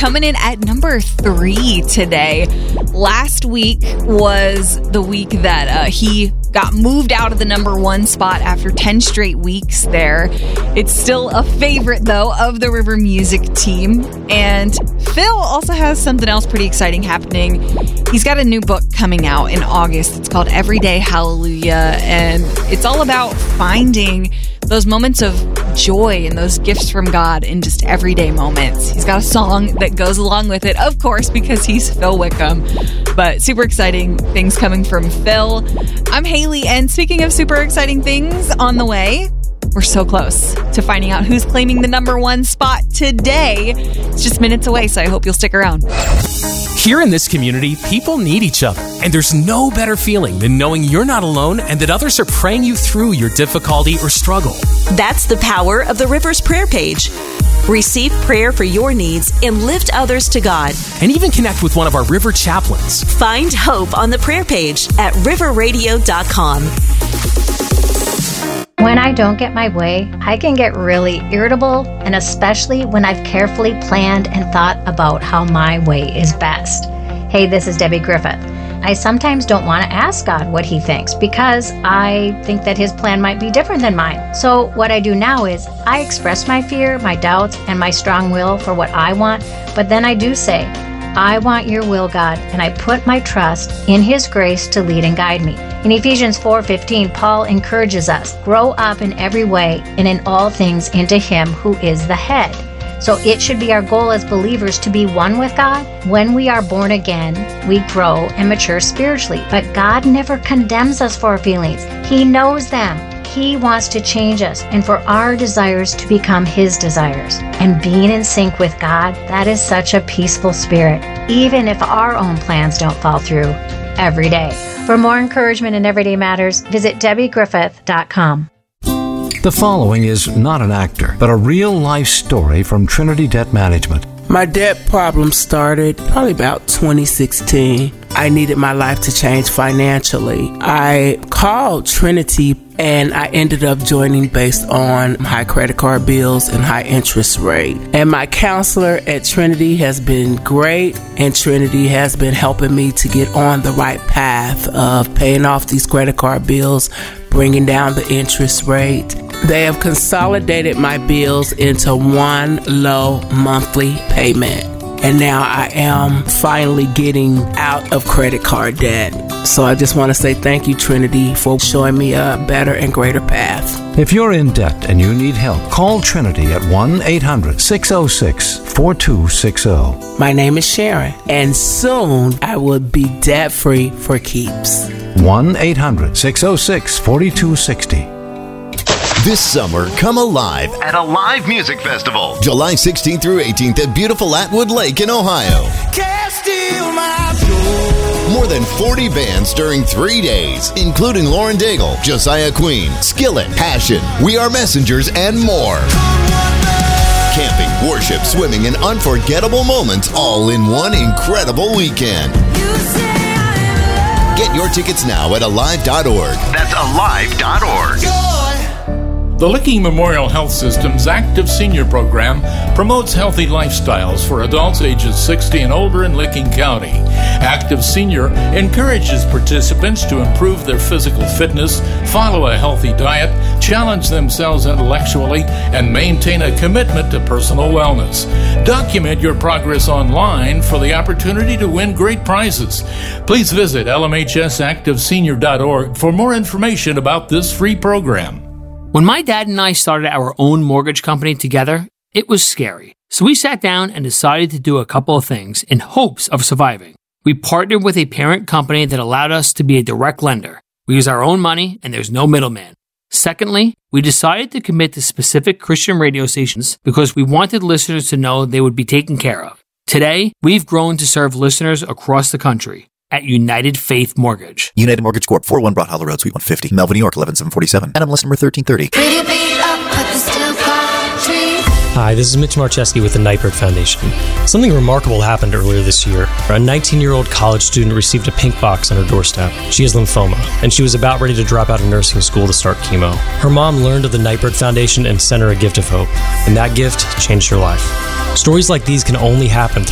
coming in at number 3 today. Last week was the week that he got moved out of the number 1 spot after 10 straight weeks there. It's still a favorite, though, of the River Music team. And Phil also has something else pretty exciting happening. He's got a new book coming out in August. It's called Everyday Hallelujah, and it's all about finding those moments of joy and those gifts from God in just everyday moments. He's got a song that goes along with it, of course, because he's Phil Wickham. But super exciting things coming from Phil. I'm Haley, and speaking of super exciting things on the way, we're so close to finding out who's claiming the number 1 spot today. It's just minutes away, so I hope you'll stick around. Here in this community, people need each other, and there's no better feeling than knowing you're not alone and that others are praying you through your difficulty or struggle. That's the power of the River's prayer page. Receive prayer for your needs and lift others to God. And even connect with one of our River chaplains. Find hope on the prayer page at riverradio.com. When I don't get my way, I can get really irritable, and especially when I've carefully planned and thought about how my way is best. Hey, this is Debbie Griffith. I sometimes don't want to ask God what He thinks because I think that His plan might be different than mine. So what I do now is I express my fear, my doubts, and my strong will for what I want, but then I do say, I want your will, God, and I put my trust in His grace to lead and guide me. In Ephesians 4:15, Paul encourages us, grow up in every way and in all things into Him who is the head. So it should be our goal as believers to be one with God. When we are born again, we grow and mature spiritually. But God never condemns us for our feelings. He knows them. He wants to change us and for our desires to become His desires. And being in sync with God, that is such a peaceful spirit, even if our own plans don't fall through every day. For more encouragement in everyday matters, visit DebbieGriffith.com. The following is not an actor, but a real-life story from Trinity Debt Management. My debt problem started probably about 2016. I needed my life to change financially. I called Trinity and I ended up joining based on high credit card bills and high interest rate. And my counselor at Trinity has been great, and Trinity has been helping me to get on the right path of paying off these credit card bills, bringing down the interest rate. They have consolidated my bills into one low monthly payment. And now I am finally getting out of credit card debt. So I just want to say thank you, Trinity, for showing me a better and greater path. If you're in debt and you need help, call Trinity at 1-800-606-4260. My name is Sharon, and soon I will be debt-free for keeps. 1-800-606-4260. This summer, come alive at Alive Music Festival, July 16th through 18th at beautiful Atwood Lake in Ohio. Can't steal my joy. More than 40 bands during 3 days, including Lauren Daigle, Josiah Queen, Skillet, Passion, We Are Messengers, and more. Camping, worship, swimming, and unforgettable moments all in one incredible weekend. Get your tickets now at alive.org. That's alive.org. The Licking Memorial Health System's Active Senior Program promotes healthy lifestyles for adults ages 60 and older in Licking County. Active Senior encourages participants to improve their physical fitness, follow a healthy diet, challenge themselves intellectually, and maintain a commitment to personal wellness. Document your progress online for the opportunity to win great prizes. Please visit lmhsactivesenior.org for more information about this free program. When my dad and I started our own mortgage company together, it was scary. So we sat down and decided to do a couple of things in hopes of surviving. We partnered with a parent company that allowed us to be a direct lender. We use our own money and there's no middleman. Secondly, we decided to commit to specific Christian radio stations because we wanted listeners to know they would be taken care of. Today, we've grown to serve listeners across the country at United Faith Mortgage. United Mortgage Corp. 401 Broad Hollow Road, Suite 150, Melvin, New York, 11747. NMLS number 1330. Hi, this is Mitch Marcheski with the Nightbird Foundation. Something remarkable happened earlier this year. A 19-year-old college student received a pink box on her doorstep. She has lymphoma, and she was about ready to drop out of nursing school to start chemo. Her mom learned of the Nightbird Foundation and sent her a gift of hope, and that gift changed her life. Stories like these can only happen